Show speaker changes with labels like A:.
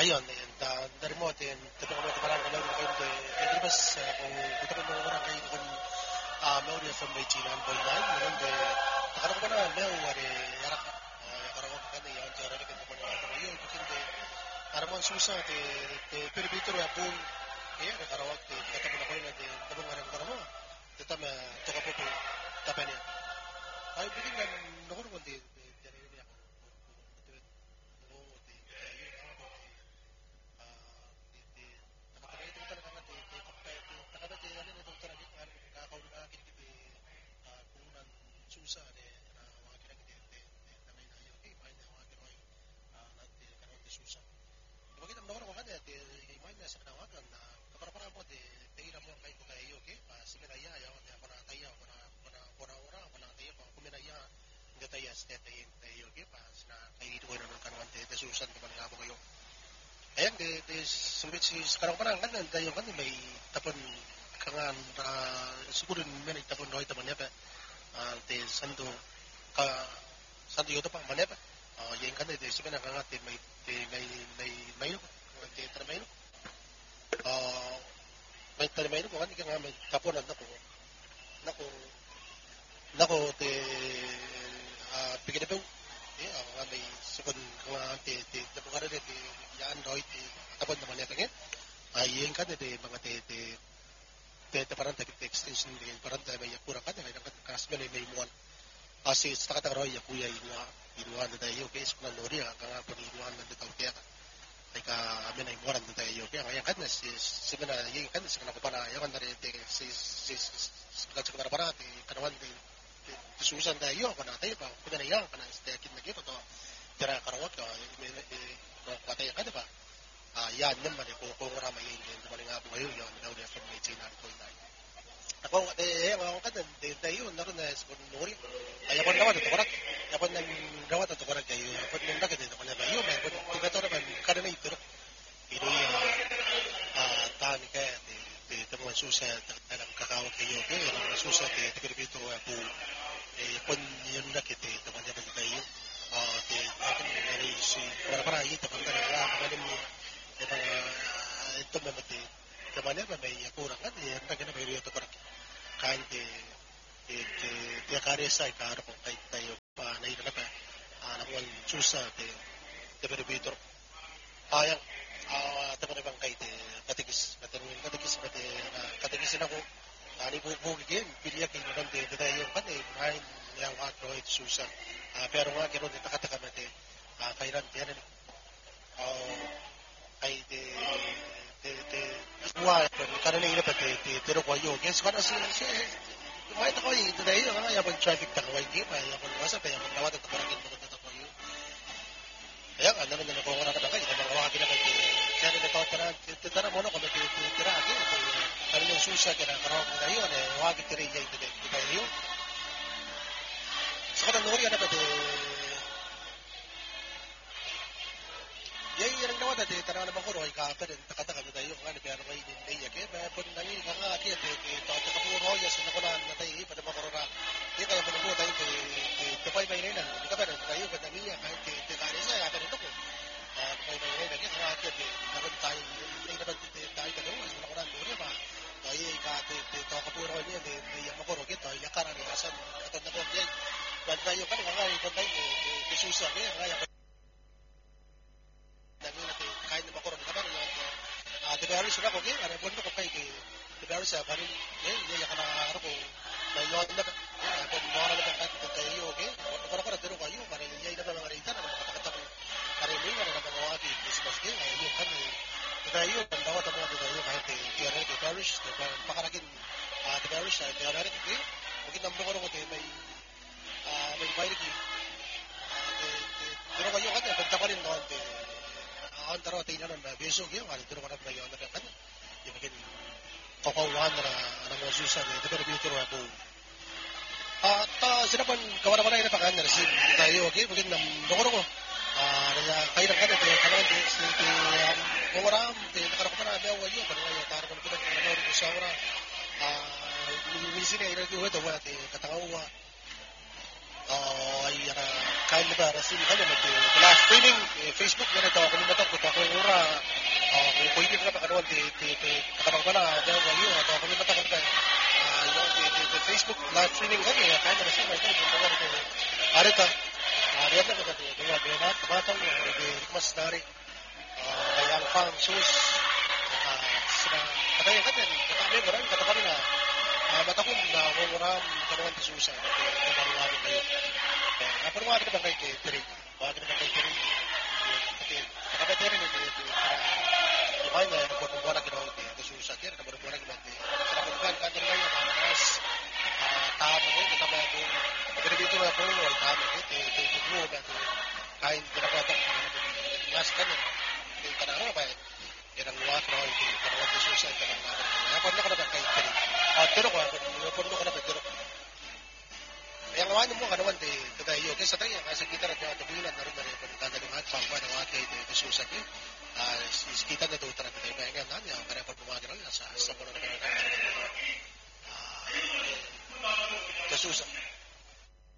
A: ayun, dari mo, tapi mo parang kami kayo, bas, kung kita ko nung orang kayo kung mau dia sampai China boy nai, namun de, takarang ko na mau wari yarak, yakarang ko kan ya, jara kita ko na ako yun, bukan de, para mo susah de perbitur ya pun, ya, yakarang ko kata mo na ko na de, tabong ngarang ko mo, tetap toka po po, tapanya, ay bukan kan, nukor ko de, jara yun ako, susah de wakil lagi de namay na yun main na wakil mo nanti karon de susah bakit ang nakara wakil de main na sa kanawagan na kapara mo de tira mo kay ko kayo okay pa siminaya ya de para tayo para ora para tayo pa kuminaya nga tayo sa tayo okay pa na kay ito ko na karon de susah ko na mo kayo ayan de sulit si sekarang parang kan tayo kan may tapon kangan siguro may tapon roy taman ya pa te santo ka santo yo pa manep yang kan de sibena ka te may no te tramay no may tramay no kan nga may tapon nako nako te pigede nga may sukon nga te pagkara de yan roy te tapon naman ya ngin yang kan de mga te parang extension din parang may yakura kan ay kasbel may muan asi sa kata roy yakuya inuan na tayo okay sa lori ka nga pag-inuan na tayo kaya ay ka amin ay muan na tayo kaya kaya kan si simena yung kan sa kanako para yung kan te si sa kanako para te kanawan te susan tayo kana tayo pa kuda na yang kana sa yakin na gito to tira karawat ka patay ka diba yan naman ko ramay yung tumaling nga po ngayon yung daw niya from 1999 ako ako kan tayo naroon na sa nuri ay ako naman ito korak ako nang rawat ito korak kayo ako nang nagad ito kanya ba yun may tigato naman kada na ito ito yung tani kaya ito mga susa ng kakao kayo yung mga susa ito kiribito ako pun yun na kita ito kanya ba tayo akin nari si para ito kanya mga ito mamati kamanya ba may yakurang kan yan na ganun may ito korak kain te karya sa ikaro kung kahit tayo pa na ito na pa nakuha susa te peribitor ayang taman ibang kahit katigis katigisin ako ani bugigin piliya kayo naman te tayo kan main yung ato ito susa pero nga gano'n takataka na te kairan te yan ay te why karena ini pati pero ko yo guess kana si may ta ko yi today yo nga yapon traffic ta ko yi pa yapon wasa pa yapon lawat ta parakin mo ta ko yo ya ano naman ko ngara ta kay na mga kina kay kaya na to tara mo no ko tira agi ano yung susa kaya karo na yo ne wagi tira yi today yo sa kana nori ana pati yay yang dawa dati tara na bakuro ay ka din takataka na tayo kan pero may din ya ke ba pun nangi ka nga ati te to ka puro ya sa ko na natay pa na bakuro ra di ka pa mo tayo te pay may na di ka ba tayo ba nangi ya kahit te kare sa ya pero ko pay may na ke nga ati na ba tayo ay na ba tayo ka daw sa ko na duro ba tayo ka te to ka puro niya de ya bakuro ke to ya kara ni asan ato na ko yan ba tayo kan nga ay tayo ke susa ke nga ya kain na bakuro ka ba de bari sura ko ge ara bondo ko kay de bari sa bari ya kana aro ko may yo na ko mo na ka ta tayo ge ko ko dero kayo para ya ida ba ngari ta na kata ko para mo na ba ko ati Christmas ge ay yo kan tayo pandawa ta mo tayo kahit tiyara ke parish de pakarakin de parish ay tiyara ke mungkin nambo ko ko may bayad ki dero kayo kan benta pa rin noon antara tayo na beso ge wala dero ko na ba yon na kan yung mungkin kokawan na mga susa de pero bito ra po sila pan kawara-wara ina pakan na sin tayo okay mungkin nam dokoro ko na kaya kan de kanan de sinti koram de nakara ko na ba wayo kan wayo taro ko na ko sa ora minsin ay ira ko to wa te katawa ay kaya ba rasin kan na live streaming Facebook na to ako nito ko ko ura kung pwede ka pa karon kapag wala daw gayo ako nito ka pa yung Facebook live streaming kan ya kan rasin ito yung ko are ta are na ka to diba diba tabatang mas dari yang fang sus sa katay kan kami barang katakan na matakon na umuram karon ti susa ito maruwari kayo pero wag na kay catering wag na kay catering okay kapatid ni lumayan na nagpupuan na ginawa ito susa kaya nagpupuan na ginawa sa pagkuhan ka din ngayon mas tama ko katama ko pero dito na po wala tama ko ito ba kain pinapata mas kanin ito kanaro ba irang luwak na ito kanaro ito susa ito kanaro napon ko na ba kay catering pero ko napon ko na ba pero yang lawan mo kanawan di kadayo kay sa tayo kasi kita ra ta bulan na rin kada dumat pa pa na kay di susa ki kita na to tra tayo ba nga nanya para pa bumagay sa puro na susa